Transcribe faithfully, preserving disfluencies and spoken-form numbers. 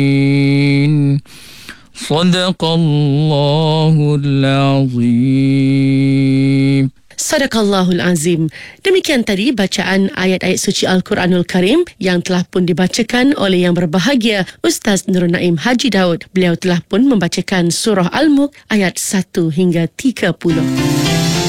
Sadaqallahul Azim. Sadaqallahul Azim. Demikian tadi bacaan ayat-ayat suci Al-Quranul Karim yang telah pun dibacakan oleh yang berbahagia Ustaz Nurul Naim Haji Daud. Beliau telah pun membacakan surah Al-Mulk ayat satu hingga tiga puluh.